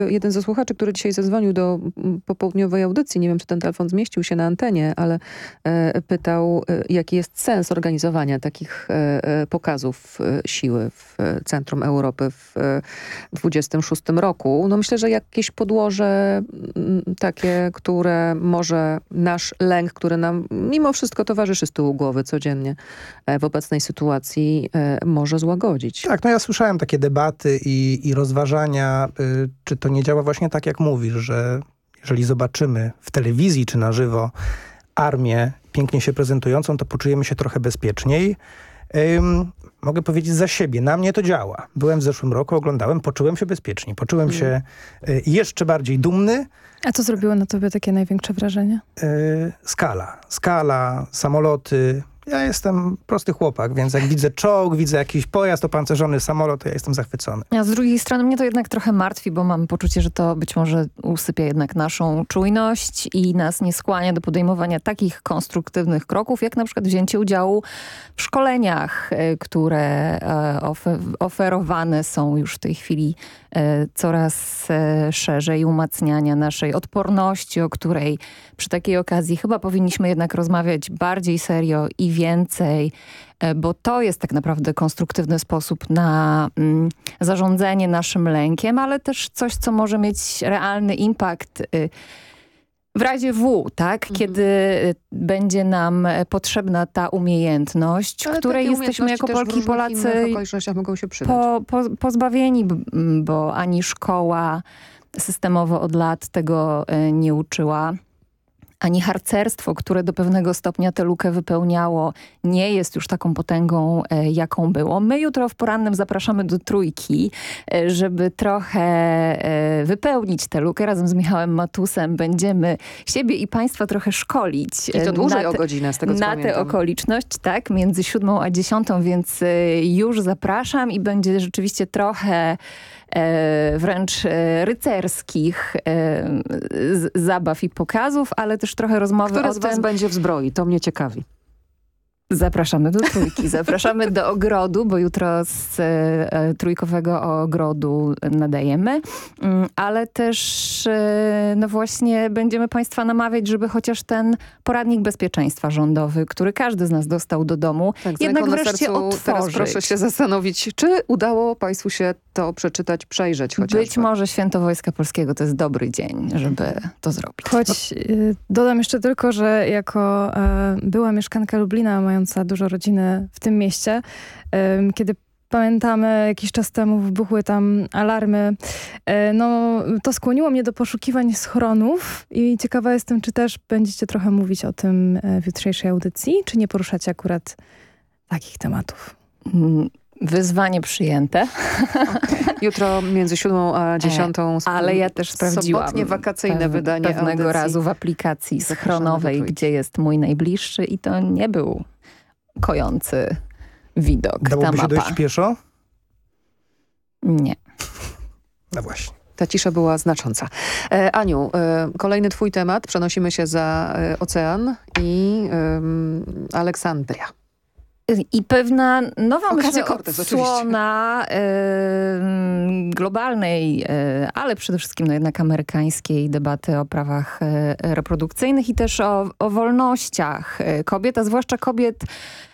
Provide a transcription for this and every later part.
Jeden ze słuchaczy, który dzisiaj zadzwonił do popołudniowej audycji, nie wiem, czy ten telefon zmieścił się na antenie, ale pytał, jaki jest sens organizowania takich pokazów siły w centrum Europy w 26 roku. No myślę, że jakieś podłoże takie, które może nasz lęk, który nam mimo wszystko towarzyszy z tyłu głowy codziennie w obecnej sytuacji, może złagodzić. Tak, no ja słyszałem takie debaty i rozważania, czy to nie działa właśnie tak, jak mówisz, że jeżeli zobaczymy w telewizji czy na żywo armię pięknie się prezentującą, to poczujemy się trochę bezpieczniej. Mogę powiedzieć za siebie, na mnie to działa. Byłem w zeszłym roku, oglądałem, poczułem się bezpieczniej. Poczułem się jeszcze bardziej dumny. A co zrobiło na tobie takie największe wrażenie? Skala, samoloty. Ja jestem prosty chłopak, więc jak widzę czołg, widzę jakiś pojazd opancerzony, samolot, to ja jestem zachwycony. A z drugiej strony mnie to jednak trochę martwi, bo mam poczucie, że to być może usypia jednak naszą czujność i nas nie skłania do podejmowania takich konstruktywnych kroków, jak na przykład wzięcie udziału w szkoleniach, które oferowane są już w tej chwili coraz szerzej, umacniania naszej odporności, o której przy takiej okazji chyba powinniśmy jednak rozmawiać bardziej serio i więcej, bo to jest tak naprawdę konstruktywny sposób na zarządzanie naszym lękiem, ale też coś, co może mieć realny impact w razie W, tak? Kiedy będzie nam potrzebna ta umiejętność, ale której jesteśmy jako Polki, Polacy mogą się przydać. pozbawieni, bo ani szkoła systemowo od lat tego nie uczyła. Ani harcerstwo, które do pewnego stopnia tę lukę wypełniało, nie jest już taką potęgą, jaką było. My jutro w porannym zapraszamy do Trójki, żeby trochę wypełnić tę lukę. Razem z Michałem Matusem będziemy siebie i państwa trochę szkolić. I to dłużej o godzinę, z tego co na pamiętam. tę okoliczność, tak, między 7 a 10, więc już zapraszam i będzie rzeczywiście trochę wręcz rycerskich zabaw i pokazów, ale też trochę rozmowy Który o z was tym... będzie w zbroi? To mnie ciekawi. Zapraszamy do Trójki, zapraszamy do ogrodu, bo jutro z Trójkowego ogrodu nadajemy, ale też no właśnie będziemy państwa namawiać, żeby chociaż ten poradnik bezpieczeństwa rządowy, który każdy z nas dostał do domu, Tak, jednak na wreszcie sercu, otworzyć. teraz proszę się zastanowić, czy udało państwu się to przeczytać, przejrzeć chociażby. Być może Święto Wojska Polskiego to jest dobry dzień, żeby to zrobić. Choć dodam jeszcze tylko, że jako była mieszkanka Lublina, mająca dużo rodziny w tym mieście, kiedy pamiętamy, jakiś czas temu wybuchły tam alarmy, no to skłoniło mnie do poszukiwań schronów i ciekawa jestem, czy też będziecie trochę mówić o tym w jutrzejszej audycji, czy nie poruszacie akurat takich tematów? Wyzwanie przyjęte. Okay. Jutro między 7 a 10. Ale ja też sprawdziłam. Sobotnie wakacyjne wydanie pewnego audycji. razu w aplikacji schronowej, gdzie jest mój najbliższy i to nie był kojący widok. Dałoby ta się mapa. dojść pieszo? Nie. No właśnie. Ta cisza była znacząca. Aniu, kolejny twój temat. Przenosimy się za ocean i Aleksandria. I pewna nowa odsłona globalnej, ale przede wszystkim no jednak amerykańskiej debaty o prawach reprodukcyjnych i też o wolnościach kobiet, a zwłaszcza kobiet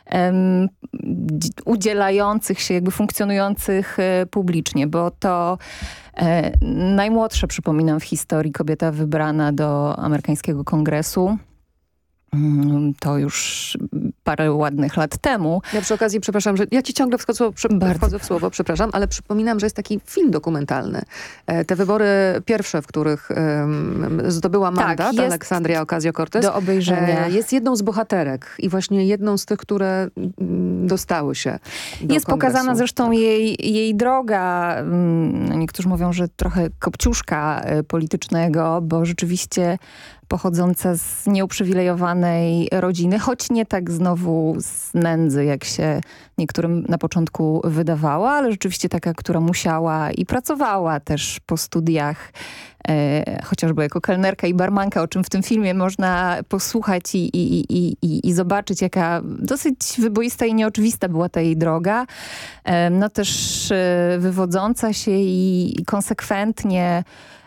udzielających się, jakby funkcjonujących publicznie, bo to najmłodsza, przypominam, w historii kobieta wybrana do amerykańskiego kongresu. To już parę ładnych lat temu. Ja przy okazji, przepraszam, że ja ci ciągle wchodzę w słowo, przepraszam, ale przypominam, że jest taki film dokumentalny. Te wybory pierwsze, w których zdobyła mandat Aleksandria Ocasio-Cortez. Do obejrzenia. Jest jedną z bohaterek i właśnie jedną z tych, które dostały się do Jest kongresu. pokazana zresztą jej droga. Niektórzy mówią, że trochę kopciuszka politycznego, bo rzeczywiście pochodząca z nieuprzywilejowanej rodziny, choć nie tak znowu z nędzy, jak się niektórym na początku wydawała, ale rzeczywiście taka, która musiała i pracowała też po studiach chociażby jako kelnerka i barmanka, o czym w tym filmie można posłuchać i zobaczyć, jaka dosyć wyboista i nieoczywista była ta jej droga. No też wywodząca się i konsekwentnie